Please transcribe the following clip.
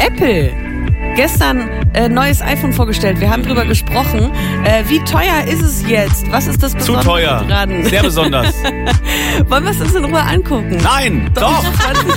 Apple. Gestern neues iPhone vorgestellt. Wir haben drüber gesprochen. Wie teuer ist es jetzt? Was ist das Besondere Zu teuer. dran? Sehr besonders. Wollen wir es uns in Ruhe angucken? Nein, doch.